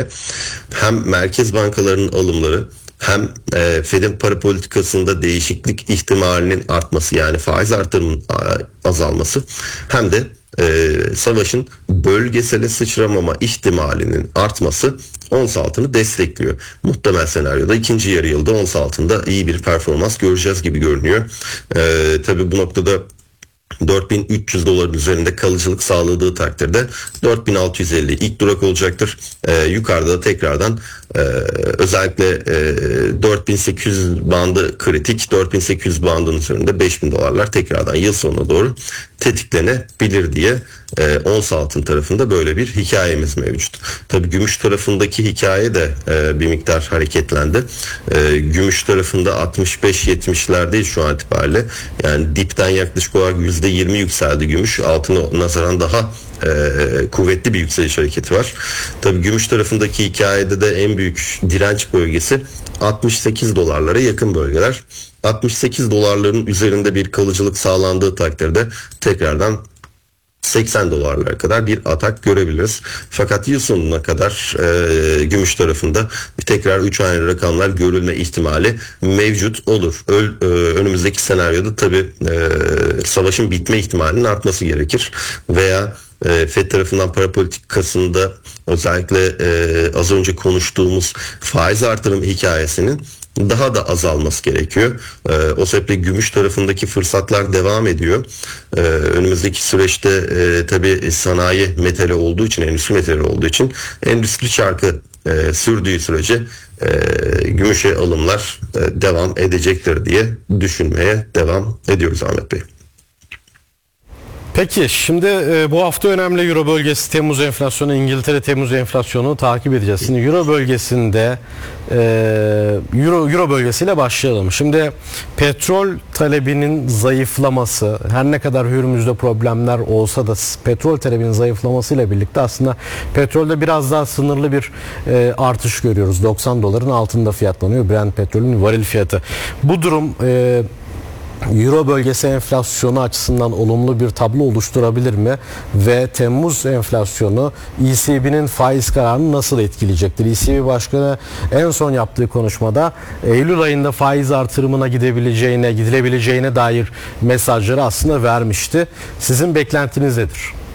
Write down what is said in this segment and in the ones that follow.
itibariyle hem merkez bankalarının alımları hem Fed'in para politikasında değişiklik ihtimalinin artması, yani faiz artırımının azalması, hem de savaşın bölgesele sıçramama ihtimalinin artması ons altını destekliyor. Muhtemel senaryoda ikinci yarı yılda ons altında iyi bir performans göreceğiz gibi görünüyor. Tabii bu noktada 4.300 doların üzerinde kalıcılık sağladığı takdirde 4.650 ilk durak olacaktır. Yukarıda da tekrardan özellikle 4.800 bandı kritik. 4.800 bandının üzerinde 5.000 dolarlar tekrardan yıl sonuna doğru tetiklenebilir diye ons altın tarafında böyle bir hikayemiz mevcut. Tabii gümüş tarafındaki hikaye de bir miktar hareketlendi. Gümüş tarafında 65-70'lerdeyiz şu an itibariyle. Yani dipten yaklaşık olarak %20 yükseldi gümüş. Altına nazaran daha kuvvetli bir yükseliş hareketi var. Tabii gümüş tarafındaki hikayede de en büyük direnç bölgesi 68 dolarlara yakın bölgeler. 68 dolarların üzerinde bir kalıcılık sağlandığı takdirde tekrardan 80 dolarlara kadar bir atak görebiliriz. Fakat yıl sonuna kadar gümüş tarafında tekrar 3 haneli rakamlar görülme ihtimali mevcut olur. Önümüzdeki senaryoda tabii savaşın bitme ihtimalinin artması gerekir. Veya Fed tarafından para politikasında özellikle az önce konuştuğumuz faiz artırım hikayesinin daha da azalması gerekiyor. O sebeple gümüş tarafındaki fırsatlar devam ediyor. Önümüzdeki süreçte tabii sanayi metali olduğu için, endüstri metali olduğu için endüstri çarkı sürdüğü sürece gümüşe alımlar devam edecektir diye düşünmeye devam ediyoruz Ahmet Bey. Peki şimdi bu hafta önemli Euro bölgesi Temmuz enflasyonu, İngiltere Temmuz enflasyonu takip edeceğiz. Şimdi Euro bölgesinde Euro bölgesiyle başlayalım. Şimdi petrol talebinin zayıflaması, her ne kadar Hürmüz'de problemler olsa da petrol talebinin zayıflamasıyla birlikte aslında petrolde biraz daha sınırlı bir artış görüyoruz. 90 doların altında fiyatlanıyor Brent petrolün varil fiyatı. Bu durum Euro bölgesi enflasyonu açısından olumlu bir tablo oluşturabilir mi? Ve Temmuz enflasyonu ECB'nin faiz kararını nasıl etkileyecektir? ECB Başkanı en son yaptığı konuşmada Eylül ayında faiz artırımına gidilebileceğine dair mesajları aslında vermişti. Sizin beklentiniz nedir?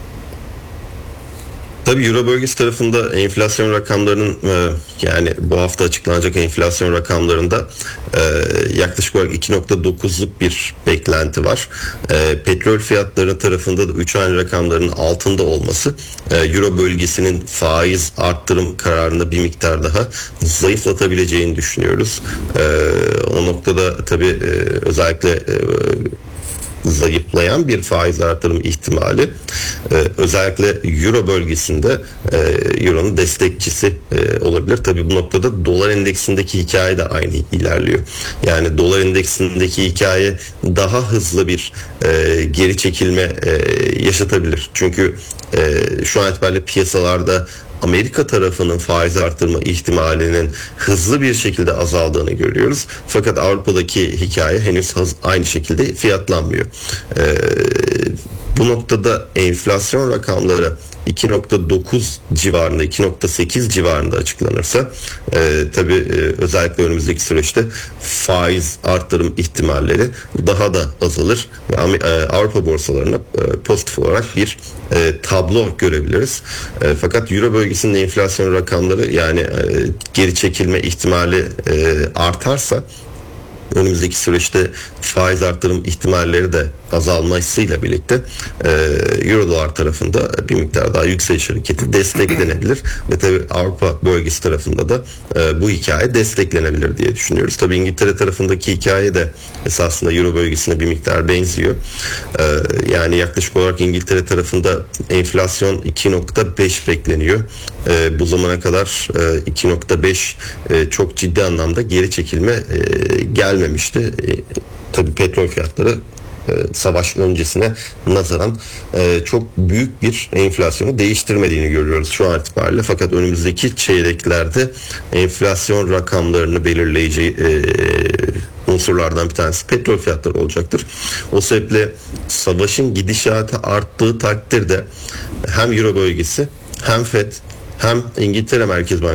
Tabii Euro bölgesi tarafında enflasyon rakamlarının yani bu hafta açıklanacak enflasyon rakamlarında yaklaşık olarak 2.9'luk bir beklenti var. Petrol fiyatları tarafında da 3 haneli rakamlarının altında olması Euro bölgesinin faiz arttırım kararında bir miktar daha zayıflatabileceğini düşünüyoruz. O noktada tabii özellikle zayıflayan bir faiz artırım ihtimali özellikle Euro bölgesinde Euro'nun destekçisi olabilir. Tabii bu noktada dolar endeksindeki hikaye de aynı ilerliyor. Yani dolar endeksindeki hikaye daha hızlı bir geri çekilme yaşatabilir. Çünkü şu an itibariyle piyasalarda Amerika tarafının faiz artırma ihtimalinin hızlı bir şekilde azaldığını görüyoruz. Fakat Avrupa'daki hikaye henüz aynı şekilde fiyatlanmıyor. Bu noktada enflasyon rakamları 2.9 civarında, 2.8 civarında açıklanırsa tabii özellikle önümüzdeki süreçte faiz artırım ihtimalleri daha da azalır ve Avrupa borsalarına pozitif olarak bir tablo görebiliriz. Fakat Euro bölgesinin enflasyon rakamları yani geri çekilme ihtimali artarsa önümüzdeki süreçte faiz artırım ihtimalleri de azalmasıyla birlikte Euro dolar tarafında bir miktar daha yükseliş hareketi desteklenebilir ve tabii Avrupa bölgesi tarafında da bu hikaye desteklenebilir diye düşünüyoruz. Tabii İngiltere tarafındaki hikaye de esasında Euro bölgesine bir miktar benziyor. Yani yaklaşık olarak İngiltere tarafında enflasyon 2.5 bekleniyor. Bu zamana kadar 2.5 çok ciddi anlamda geri çekilme gelmemişti. Tabii petrol fiyatları savaş öncesine nazaran çok büyük bir enflasyonu değiştirmediğini görüyoruz şu an itibariyle. Fakat önümüzdeki çeyreklerde enflasyon rakamlarını belirleyici unsurlardan bir tanesi petrol fiyatları olacaktır. O sebeple savaşın gidişatı arttığı takdirde hem Euro bölgesi hem Fed hem İngiltere Merkez Bankası